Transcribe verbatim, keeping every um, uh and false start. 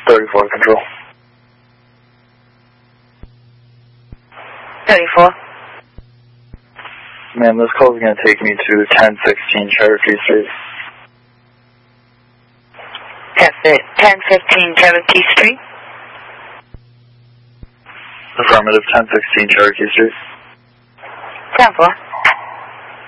thirty-four, control. thirty-four. Ma'am, this call is going to take me to ten sixteen Cherokee Street. ten fifteen Cherokee Street. Affirmative, ten sixteen Cherokee Street. ten four.